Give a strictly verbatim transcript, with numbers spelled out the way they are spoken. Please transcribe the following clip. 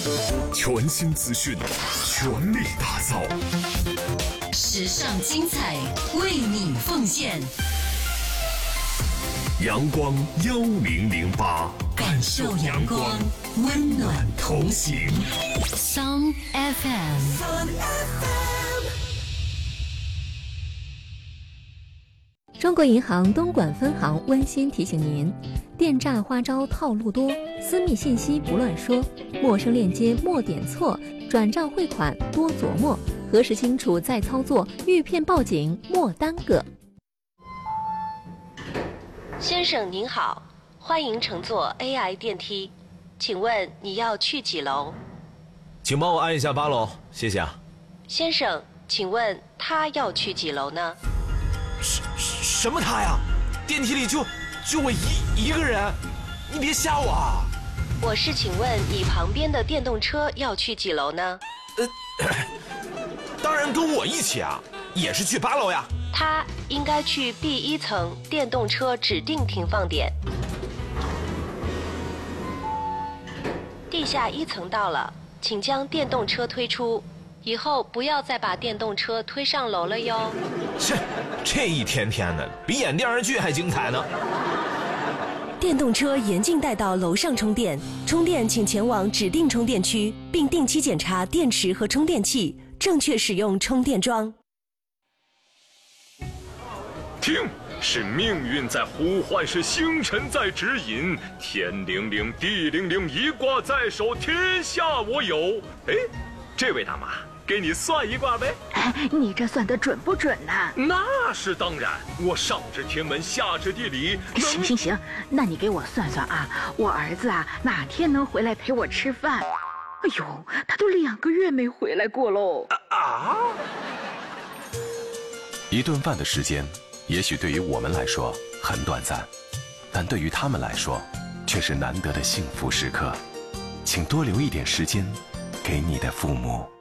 全新资讯，全力打造， 时尚精彩为你奉献。 阳光幺零零八， 感受阳光，温暖同行。Sun F M。 中国银行东莞分行温馨提醒您：电诈花招套路多，私密信息不乱说，陌生链接莫点错，转账汇款多琢磨，核实清楚再操作，遇骗报警莫耽搁。 先生您好，欢迎乘坐 A I 电梯，请问你要去几楼？ 请帮我按一下八楼，谢谢啊。 先生，请问他要去几楼呢？ 什什么他呀？电梯里就就我一一个人，你别吓我啊！ 我是请问你旁边的电动车要去几楼呢？ 呃，当然跟我一起啊，也是去八楼呀。 他应该去 B 一层电动车指定停放点。地下一层到了，请将电动车推出。以后不要再把电动车推上楼了哟。 切，这一天天的比演电视剧还精彩呢。 电动车严禁带到楼上充电，充电请前往指定充电区，并定期检查电池和充电器，正确使用充电桩。 听，是命运在呼唤，是星辰在指引，天灵灵，地灵灵，一卦在手，天下我有。哎，这位大妈，给你算一卦呗。 哎，你这算得准不准呢？ 那是当然，我上知天文，下知地理。 行行行，那你给我算算啊，我儿子啊哪天能回来陪我吃饭？哎呦，他都两个月没回来过喽。 啊！ 一顿饭的时间，也许对于我们来说很短暂，但对于他们来说，却是难得的幸福时刻。请多留一点时间给你的父母。